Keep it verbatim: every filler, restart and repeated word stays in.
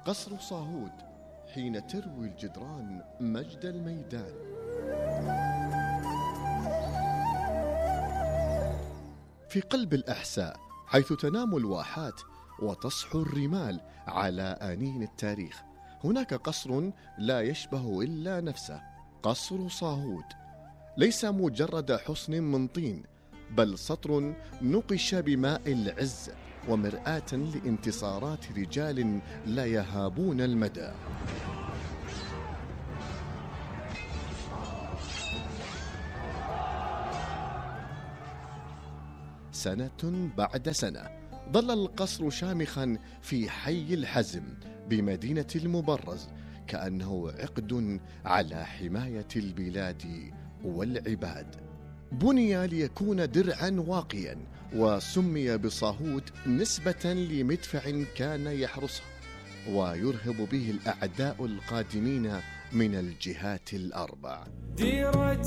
قصر صاهود حين تروي الجدران مجد الميدان. في قلب الأحساء حيث تنام الواحات وتصحو الرمال على آنين التاريخ، هناك قصر لا يشبه إلا نفسه، قصر صاهود. ليس مجرد حصن من طين، بل سطر نقش بماء العز ومرآة لانتصارات رجال لا يهابون المدى. سنة بعد سنة ظل القصر شامخا في حي الحزم بمدينة المبرز، كأنه عقد على حماية البلاد والعباد. بني ليكون درعا واقيا، وسمي بصاهود نسبة لمدفع كان يحرسه ويرهب به الأعداء القادمين من الجهات الأربع.